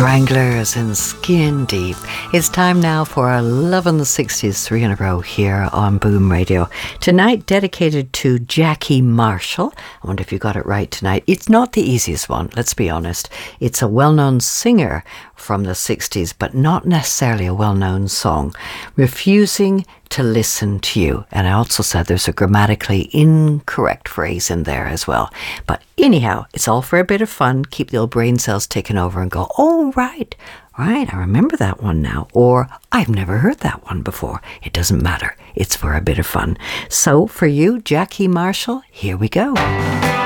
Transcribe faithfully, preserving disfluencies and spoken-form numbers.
Stranglers and Skin Deep. It's time now for our Love in the sixties three in a row here on Boom Radio. Tonight dedicated to Jackie Marshall. I wonder if you got it right tonight. It's not the easiest one, let's be honest. It's a well-known singer from the sixties, but not necessarily a well-known song. Refusing to listen to you. And I also said there's a grammatically incorrect phrase in there as well. But anyhow, it's all for a bit of fun. Keep the old brain cells ticking over and go, oh, right, right, I remember that one now. Or I've never heard that one before. It doesn't matter. It's for a bit of fun. So for you, Jackie Marshall, here we go.